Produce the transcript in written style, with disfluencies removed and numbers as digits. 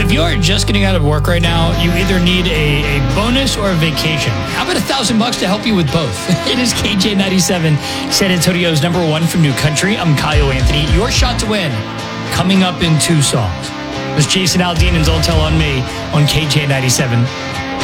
If you are just getting out of work right now, you either need a bonus or a vacation. How about $1,000 to help you with both? It is KJ97, San Antonio's number one for New Country. I'm Kyle Anthony. Your shot to win coming up in 2 songs. It was Jason Aldean and Don't Tell on Me on KJ97.